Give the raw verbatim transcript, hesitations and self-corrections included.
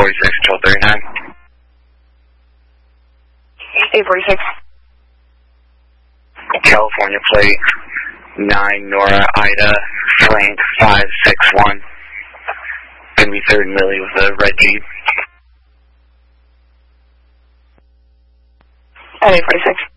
forty-six, twelve thirty-nine. eight forty-six. California plate nine Nora Ida flank five six one. Gonna be third milli with a red Jeep. At eight forty-six.